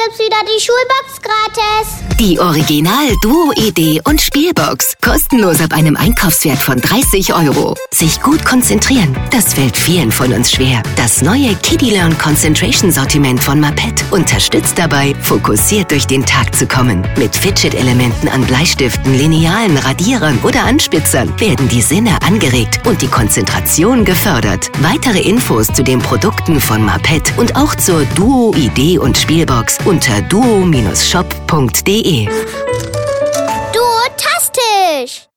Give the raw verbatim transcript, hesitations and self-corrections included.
gibt's wieder die Schulbox gratis. Die Original Duo-Idee und Spielbox. Kostenlos ab einem Einkaufswert von dreißig Euro. Sich gut konzentrieren, das fällt vielen von uns schwer. Das neue Kiddie Learn Concentration Sortiment von Mapet unterstützt dabei, fokussiert durch den Tag zu kommen. Mit Fidget-Elementen an Bleistiften, Linealen, Radierern oder Anspitzern werden die Sinne angeregt und die Konzentration gefördert. Weitere Infos zu den Produkten von Mapet und auch zur Duo-Idee und Spielbox unter duo Bindestrich shop punkt de. Duotastisch!